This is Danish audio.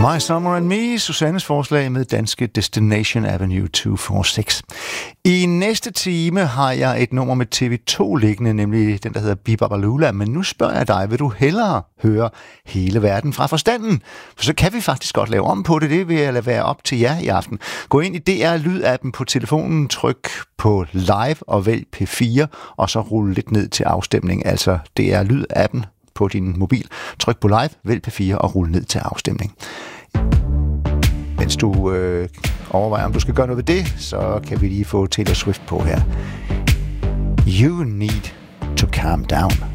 My Summer and Me, Susannes forslag med danske Destination Avenue 246. I næste time har jeg et nummer med TV2 liggende, nemlig den, der hedder Bibabalula. Men nu spørger jeg dig, vil du hellere høre hele verden fra forstanden? For så kan vi faktisk godt lave om på det. Det vil jeg lade være op til jer i aften. Gå ind i DR Lyd-appen på telefonen, tryk på live og vælg P4, og så rulle lidt ned til afstemning. Altså DR Lyd-appen på din mobil. Tryk på live, vælg P4 og rulle ned til afstemning. Mens du overvejer, om du skal gøre noget ved det, så kan vi lige få Taylor Swift på her. You need to calm down.